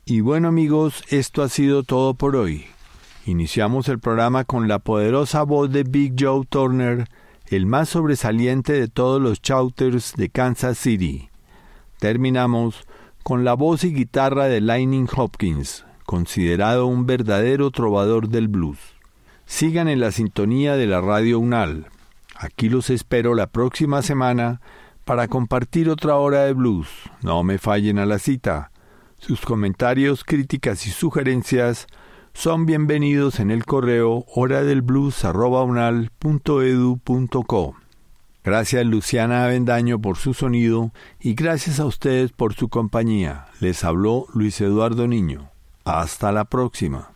Y bueno amigos, esto ha sido todo por hoy. Iniciamos el programa con la poderosa voz de Big Joe Turner, el más sobresaliente de todos los shouters de Kansas City. Terminamos con la voz y guitarra de Lightning Hopkins, considerado un verdadero trovador del blues. Sigan en la sintonía de la Radio UNAL. Aquí los espero la próxima semana para compartir otra hora de blues. No me fallen a la cita. Sus comentarios, críticas y sugerencias son bienvenidos en el correo horadelblues@unal.edu.co. Gracias Luciana Avendaño por su sonido y gracias a ustedes por su compañía. Les habló Luis Eduardo Niño. Hasta la próxima.